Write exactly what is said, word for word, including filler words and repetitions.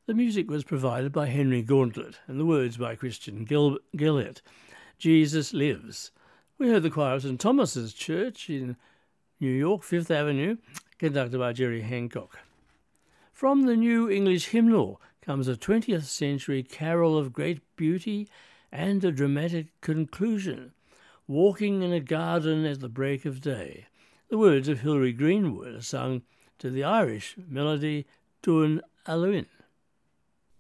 The music was provided by Henry Gauntlet and the words by Christian Gil- Gillett. Jesus Lives. We heard the choir at Saint Thomas's Church in New York, Fifth Avenue, conducted by Jerry Hancock. From the New English Hymnal comes a twentieth century carol of great beauty and a dramatic conclusion, Walking in a Garden at the Break of Day. The words of Hilary Greenwood are sung to the Irish melody Dún Aluin.